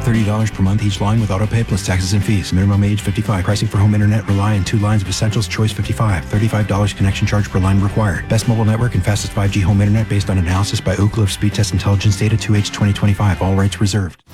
$30 per month each line with autopay plus taxes and fees. Minimum age 55. Pricing for home internet rely on 2 lines of Essentials Choice 55. $35 connection charge per line required. Best mobile network and fastest 5G home internet based on analysis by Ookla of Speed Test Intelligence Data 2H 2025. All rights reserved.